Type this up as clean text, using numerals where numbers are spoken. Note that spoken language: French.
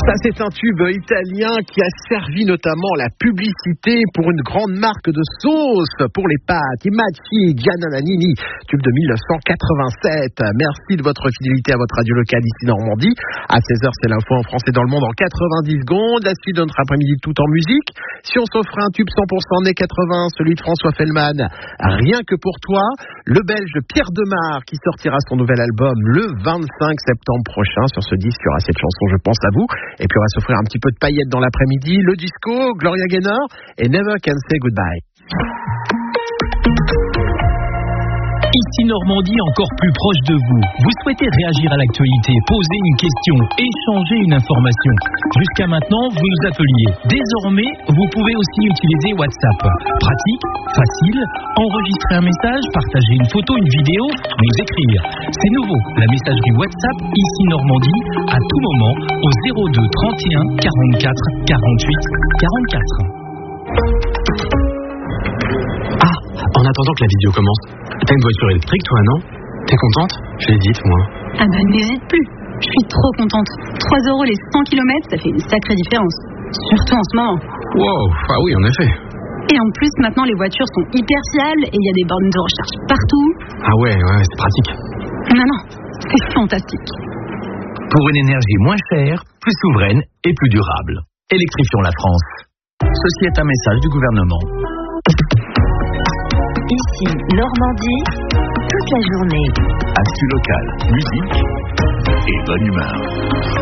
Ça, c'est un tube italien qui a servi notamment la publicité pour une grande marque de sauce pour les pâtes, Imacci Giannanini, tube de 1987. Merci de votre fidélité à votre radio locale ici Normandie. À 16h, c'est l'info en français dans le monde en 90 secondes. La suite de notre après-midi tout en musique. Si on s'offrait un tube 100% années 80, celui de François Fellman, Rien que pour toi, le Belge Pierre Demar qui sortira son nouvel album le 25 septembre prochain. Sur ce disque, il y aura cette chanson, Je pense à vous. Et puis on va s'offrir un petit peu de paillettes dans l'après-midi, le disco, Gloria Gaynor et Never Can Say Goodbye. Ici Normandie, encore plus proche de vous. Vous souhaitez réagir à l'actualité, poser une question, échanger une information. Jusqu'à maintenant, vous nous appeliez. Désormais, vous pouvez aussi utiliser WhatsApp. Pratique, facile, enregistrer un message, partager une photo, une vidéo, nous écrire. C'est nouveau, la messagerie WhatsApp, ici Normandie, à tout moment, au 02 31 44 48 44. En attendant que la vidéo commence, t'as une voiture électrique toi, non? T'es contente? J'hésite, moi. Ah bah n'hésite plus, je suis trop contente. 3 € les 100 km, ça fait une sacrée différence. Surtout en ce moment. Wow, ah oui, en effet. Et en plus, maintenant, les voitures sont hyper fiables et il y a des bornes de recharge partout. Ah ouais, c'est pratique. Non, c'est fantastique. Pour une énergie moins chère, plus souveraine et plus durable. Électrifions la France. Ceci est un message du gouvernement. Ici, Normandie, toute la journée. Actu locale, musique et bonne humeur.